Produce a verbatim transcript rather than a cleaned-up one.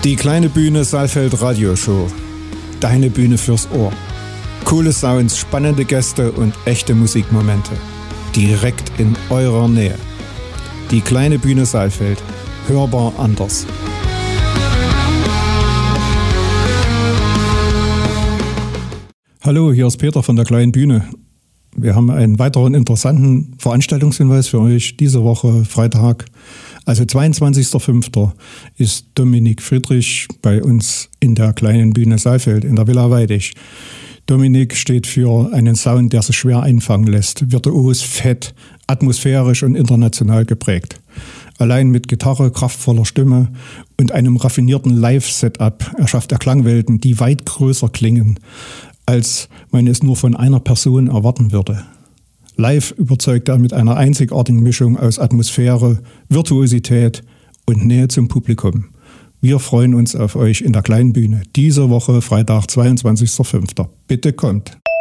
Die kleine Bühne Saalfeld Radioshow. Deine Bühne fürs Ohr. Coole Sounds, spannende Gäste und echte Musikmomente. Direkt in eurer Nähe. Die kleine Bühne Saalfeld. Hörbar anders. Hallo, hier ist Peter von der kleinen Bühne. Wir haben einen weiteren interessanten Veranstaltungshinweis für euch diese Woche, Freitag. Also zweiundzwanzigster fünfter ist Dominik Friedrich bei uns in der kleinen Bühne Saalfeld in der Villa Weidig. Dominik steht für einen Sound, der sich schwer einfangen lässt, virtuos, fett, atmosphärisch und international geprägt. Allein mit Gitarre, kraftvoller Stimme und einem raffinierten Live-Setup erschafft er Klangwelten, die weit größer klingen, als man es nur von einer Person erwarten würde. Live überzeugt er mit einer einzigartigen Mischung aus Atmosphäre, Virtuosität und Nähe zum Publikum. Wir freuen uns auf euch in der kleinen Bühne. Diese Woche, Freitag, zweiundzwanzigster fünfter Bitte kommt.